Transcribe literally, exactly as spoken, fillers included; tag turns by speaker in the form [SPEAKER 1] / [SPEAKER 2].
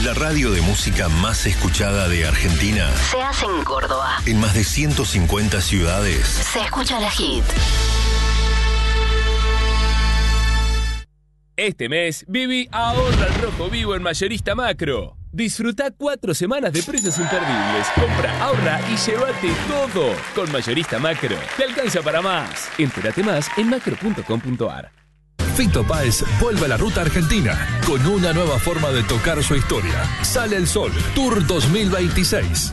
[SPEAKER 1] La radio de música más escuchada de Argentina
[SPEAKER 2] se hace en Córdoba.
[SPEAKER 1] En más de ciento cincuenta ciudades
[SPEAKER 2] Se escucha la hit.
[SPEAKER 3] Este mes, viví Ahorra al Rojo Vivo en Mayorista Macro. Disfruta cuatro semanas de precios imperdibles. Compra, ahorra y llévate todo. Con Mayorista Macro. Te alcanza para más. Entérate más en macro punto com punto ar.
[SPEAKER 4] Fito Páez vuelve a la ruta argentina con una nueva forma de tocar su historia. Sale el Sol, Tour dos mil veintiséis.